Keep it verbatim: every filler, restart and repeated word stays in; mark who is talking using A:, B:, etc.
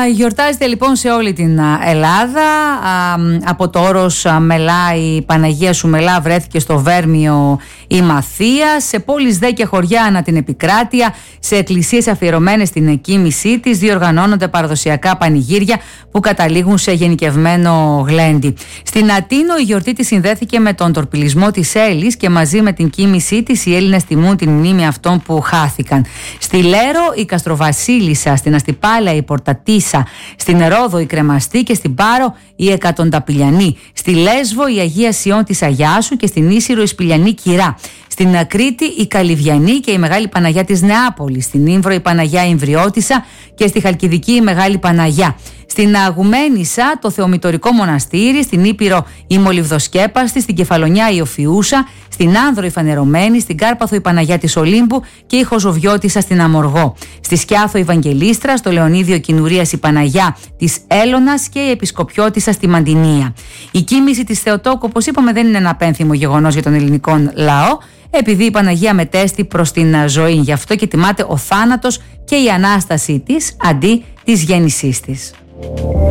A: Γιορτάζεται λοιπόν σε όλη την Ελλάδα. Από το όρος Μελά η Παναγία σου Μελά βρέθηκε στο Βέρμιο η Μαθία. Σε πόλεις δε και χωριά ανά την επικράτεια, σε εκκλησίες αφιερωμένες στην εκκοίμησή της, διοργανώνονται παραδοσιακά πανηγύρια που καταλήγουν σε γενικευμένο γλέντι. Στην Αττίνο η γιορτή της συνδέθηκε με τον τορπιλισμό της Έλλης και μαζί με την κοίμησή της οι Έλληνες τιμούν την μνήμη αυτών που χάθηκαν. Στη Λέρο η Καστροβασίλισσα, στην Αστυπάλαια η Πορτατίσα, στην Ρόδο η Κρεμαστή και στην Πάρο η Εκατονταπηλιανή. Στη Λέσβο η Αγία Σιών της Αγιάσου και στην Ίσυρο η Σπηλιανή Κυρά. Στην Κρήτη η Καλυβιανή και η Μεγάλη Παναγιά της Νεάπολης. Στην Ήμβρο η Παναγιά Ιμβριώτισσα και στη Χαλκιδική η Μεγάλη Παναγιά. Στην Αγουμένισσα το Θεομητορικό Μοναστήρι, στην Ήπειρο η Μολυβδοσκέπαστη, στην Κεφαλονιά η Οφιούσα, στην Άνδρο η Φανερωμένη, στην Κάρπαθο η Παναγιά της Ολύμπου και η Χοζοβιώτισσα στην Αμοργό. Στη Σκιάθο η Βαγγελίστρα, στο Λεωνίδιο Κινουρίας η Παναγιά της Έλωνας και η Επισκοπιώτισσα στη Μαντινία. Η κοίμηση της Θεοτόκου, όπως είπαμε, δεν είναι ένα απένθυμο γεγονός για τον ελληνικό λαό, επειδή η Παναγία μετέστη προς την ζωή. Γι' αυτό και τιμάται ο θάνατος και η Ανάστασή της αντί της γέννησής της.